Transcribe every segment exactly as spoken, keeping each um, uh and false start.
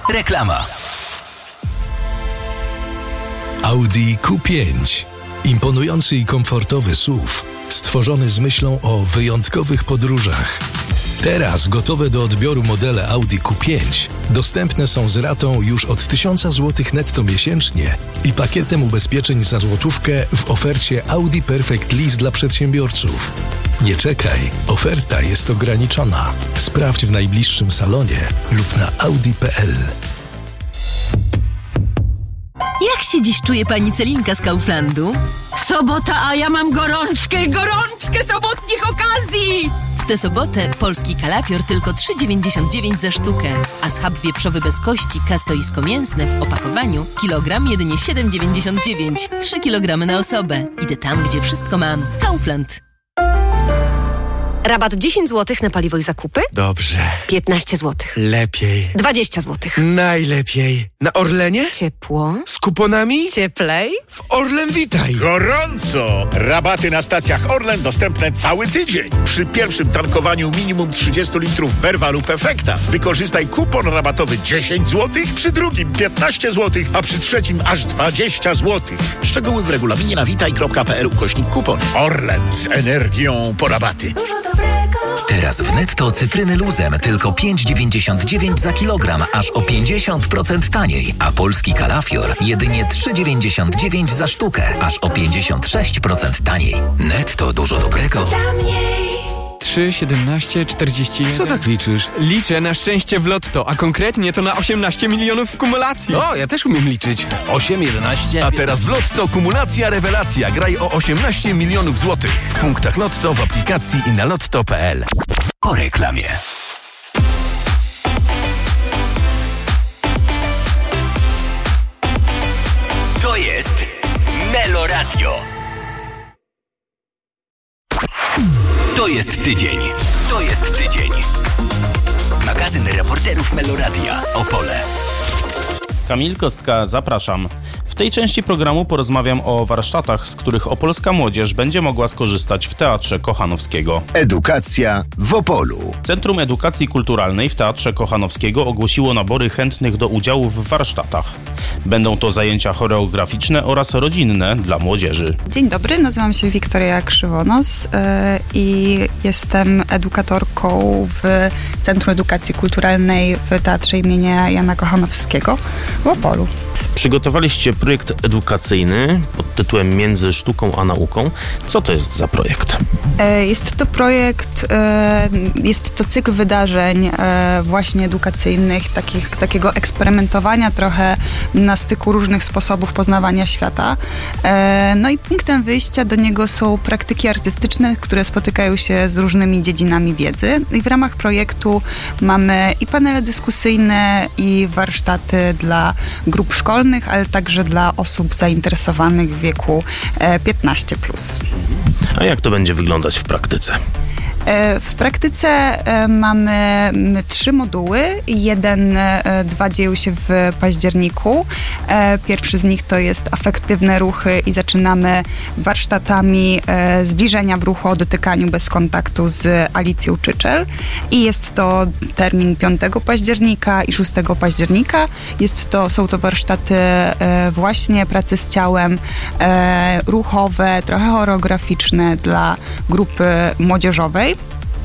Reklama. Audi Q pięć. Imponujący i komfortowy S U V, stworzony z myślą o wyjątkowych podróżach. Teraz gotowe do odbioru modele Audi Q pięć dostępne są z ratą już od tysiąc złotych netto miesięcznie i pakietem ubezpieczeń za złotówkę w ofercie Audi Perfect Lease dla przedsiębiorców. Nie czekaj, oferta jest ograniczona. Sprawdź w najbliższym salonie lub na audi kropka p l. Jak się dziś czuje pani Celinka z Kauflandu? Sobota, a ja mam gorączkę, gorączkę sobotnich okazji! W tę sobotę polski kalafior tylko trzy dziewięćdziesiąt dziewięć za sztukę, a schab wieprzowy bez kości kastoisko mięsne w opakowaniu kilogram jedynie siedem dziewięćdziesiąt dziewięć. trzy kilogramy na osobę. Idę tam, gdzie wszystko mam. Kaufland. Rabat dziesięć złotych na paliwo i zakupy? Dobrze. piętnaście złotych. Lepiej. dwadzieścia złotych. Najlepiej. Na Orlenie? Ciepło. Z kuponami? Cieplej. W Orlen Witaj. Gorąco! Rabaty na stacjach Orlen dostępne cały tydzień. Przy pierwszym tankowaniu minimum trzydzieści litrów Verva lub Efekta wykorzystaj kupon rabatowy dziesięć złotych, przy drugim piętnaście złotych, a przy trzecim aż dwadzieścia złotych. Szczegóły w regulaminie na witaj kropka p l ukośnik kupony. Orlen z energią po rabaty. Teraz w Netto cytryny luzem tylko pięć dziewięćdziesiąt dziewięć za kilogram, aż o pięćdziesiąt procent taniej, a polski kalafior jedynie trzy dziewięćdziesiąt dziewięć za sztukę, aż o pięćdziesiąt sześć procent taniej. Netto, dużo dobrego. trzy, siedemnaście, czterdzieści jeden. Co tak liczysz? Liczę na szczęście w lotto, a konkretnie to na osiemnaście milionów w kumulacji. O, ja też umiem liczyć. osiem, jedenaście. A teraz w Lotto kumulacja rewelacja. Graj o osiemnaście milionów złotych. W punktach Lotto, w aplikacji i na lotto kropka p l. Po reklamie. To jest Meloradio. To jest tydzień. To jest tydzień. Magazyn reporterów Meloradia. Opole. Kamil Kostka, zapraszam. W tej części programu porozmawiam o warsztatach, z których opolska młodzież będzie mogła skorzystać w Teatrze Kochanowskiego. Edukacja w Opolu. Centrum Edukacji Kulturalnej w Teatrze Kochanowskiego ogłosiło nabory chętnych do udziału w warsztatach. Będą to zajęcia choreograficzne oraz rodzinne dla młodzieży. Dzień dobry, nazywam się Wiktoria Krzywonos yy, i jestem edukatorką w Centrum Edukacji Kulturalnej w Teatrze imienia Jana Kochanowskiego w Opolu. Przygotowaliście projekt edukacyjny pod tytułem Między sztuką a nauką. Co to jest za projekt? Jest to projekt, jest to cykl wydarzeń właśnie edukacyjnych, takich, takiego eksperymentowania trochę na styku różnych sposobów poznawania świata. No i punktem wyjścia do niego są praktyki artystyczne, które spotykają się z różnymi dziedzinami wiedzy. I w ramach projektu mamy i panele dyskusyjne, i warsztaty dla grup szkolnych, ale także dla osób zainteresowanych w wieku piętnaście plus. A jak to będzie wyglądać w praktyce? W praktyce mamy trzy moduły. Jeden, dwa dzieją się w październiku. Pierwszy z nich to jest afektywne ruchy i zaczynamy warsztatami zbliżenia w ruchu o dotykaniu bez kontaktu z Alicją Czyczel. I jest to termin piątego października i szóstego października. Jest to, są to warsztaty właśnie pracy z ciałem, ruchowe, trochę choreograficzne dla grupy młodzieżowej.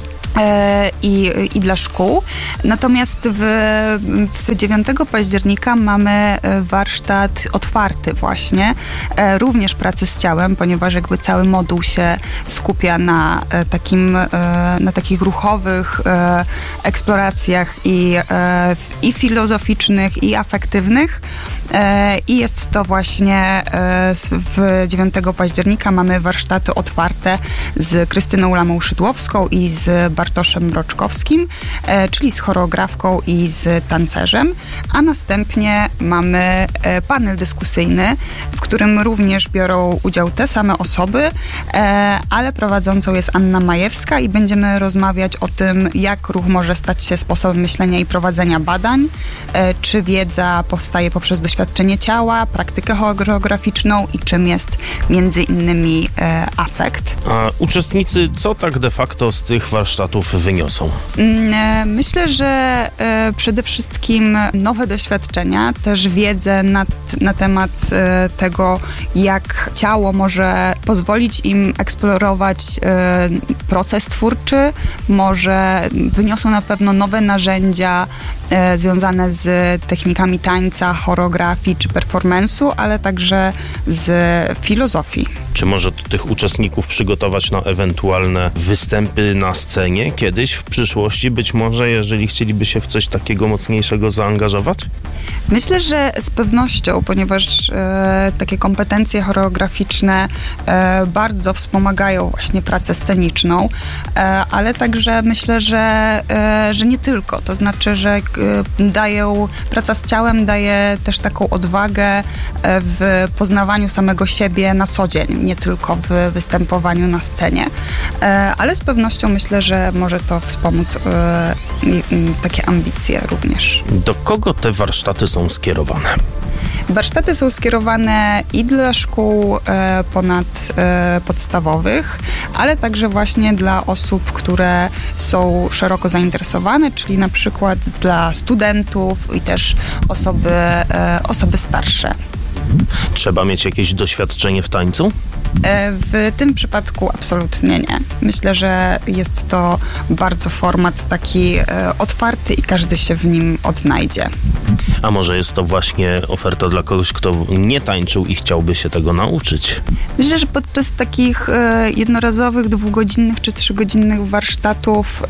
I, i dla szkół. Natomiast w, w dziewiątego października mamy warsztat otwarty właśnie, również pracy z ciałem, ponieważ jakby cały moduł się skupia na takim, na takich ruchowych eksploracjach i, i filozoficznych, i afektywnych. I jest to właśnie w dziewiątego października mamy warsztaty otwarte z Krystyną Lamą-Szydłowską i z Bartoszem Mroczkowskim, czyli z choreografką i z tancerzem, a następnie mamy panel dyskusyjny, w którym również biorą udział te same osoby, ale prowadzącą jest Anna Majewska i będziemy rozmawiać o tym, jak ruch może stać się sposobem myślenia i prowadzenia badań, czy wiedza powstaje poprzez doświadczenie ciała, praktykę choreograficzną i czym jest między innymi afekt. A uczestnicy co tak de facto z tych warsztatów warsztatów wyniosą? Myślę, że przede wszystkim nowe doświadczenia, też wiedzę na, na temat tego, jak ciało może pozwolić im eksplorować proces twórczy, może wyniosą na pewno nowe narzędzia związane z technikami tańca, choreografii czy performance'u, ale także z filozofii. Czy może tych uczestników przygotować na ewentualne występy na scenie kiedyś w przyszłości, być może, jeżeli chcieliby się w coś takiego mocniejszego zaangażować? Myślę, że z pewnością, ponieważ e, takie kompetencje choreograficzne e, bardzo wspomagają właśnie pracę sceniczną, e, ale także myślę, że, e, że nie tylko. To znaczy, że e, dają, praca z ciałem daje też taką odwagę e, w poznawaniu samego siebie na co dzień, nie tylko w występowaniu na scenie. E, ale z pewnością myślę, że może to wspomóc e, takie ambicje również. Do kogo te warsztaty są skierowane? Warsztaty są skierowane i dla szkół e, ponadpodstawowych, e, ale także właśnie dla osób, które są szeroko zainteresowane, czyli na przykład dla studentów i też osoby, e, osoby starsze. Trzeba mieć jakieś doświadczenie w tańcu? W tym przypadku absolutnie nie. Myślę, że jest to bardzo format taki otwarty i każdy się w nim odnajdzie. A może jest to właśnie oferta dla kogoś, kto nie tańczył i chciałby się tego nauczyć? Myślę, że podczas takich jednorazowych, dwugodzinnych czy trzygodzinnych warsztatów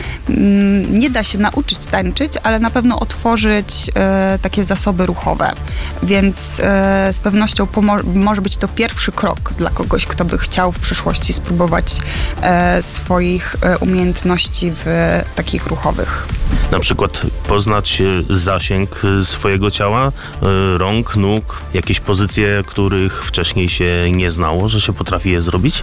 nie da się nauczyć tańczyć, ale na pewno otworzyć takie zasoby ruchowe. Więc z pewnością pomo- może być to pierwszy krok dla kogoś, kto by chciał w przyszłości spróbować e, swoich e, umiejętności w e, takich ruchowych. Na przykład poznać zasięg swojego ciała, e, rąk, nóg, jakieś pozycje, których wcześniej się nie znało, że się potrafi je zrobić?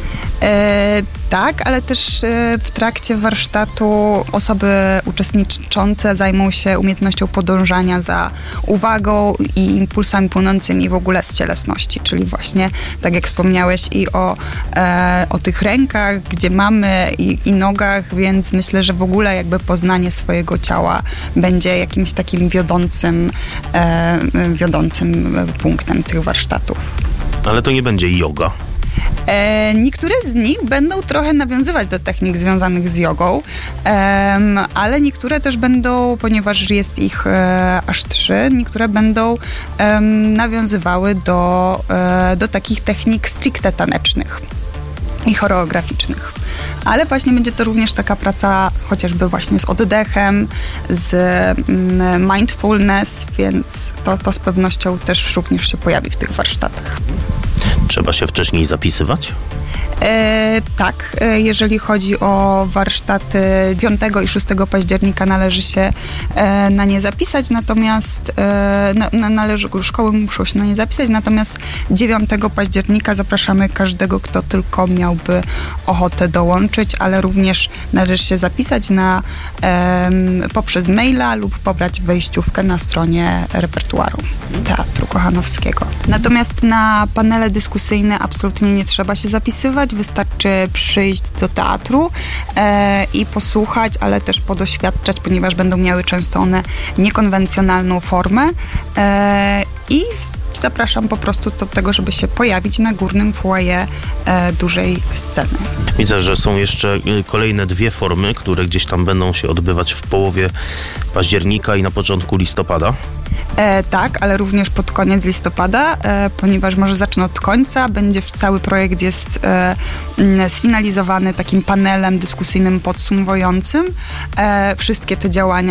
E, tak, ale też e, w trakcie warsztatu osoby uczestniczące zajmą się umiejętnością podążania za uwagą i impulsami płynącymi w ogóle z cielesności, czyli właśnie, tak jak wspomniałeś, i o, e, o tych rękach, gdzie mamy i, i nogach, więc myślę, że w ogóle jakby poznanie swojego ciała będzie jakimś takim wiodącym, e, wiodącym punktem tych warsztatów. Ale to nie będzie yoga. E, niektóre z nich będą trochę nawiązywać do technik związanych z jogą, e, ale niektóre też będą, ponieważ jest ich e, aż trzy, niektóre będą e, nawiązywały do, e, do takich technik stricte tanecznych i choreograficznych. Ale właśnie będzie to również taka praca chociażby właśnie z oddechem, z mm, mindfulness, więc to, to z pewnością też również się pojawi w tych warsztatach. Trzeba się wcześniej zapisywać? E, tak, e, jeżeli chodzi o warsztaty piątego i szóstego października należy się e, na nie zapisać, natomiast e, na, na, należy, szkoły muszą się na nie zapisać, natomiast dziewiątego października zapraszamy każdego, kto tylko miałby ochotę dołączyć, ale również należy się zapisać na, e, poprzez maila lub pobrać wejściówkę na stronie repertuaru Teatru Kochanowskiego. Natomiast na panele dyskusyjne absolutnie nie trzeba się zapisywać, wystarczy przyjść do teatru e, i posłuchać, ale też podoświadczać, ponieważ będą miały często one niekonwencjonalną formę e, i zapraszam po prostu do tego, żeby się pojawić na górnym foyer e, dużej sceny. Widzę, że są jeszcze kolejne dwie formy, które gdzieś tam będą się odbywać w połowie października i na początku listopada. E, tak, ale również pod koniec listopada, e, ponieważ może zacznę od końca. Będzie cały projekt jest e, sfinalizowany takim panelem dyskusyjnym podsumowującym e, wszystkie te działania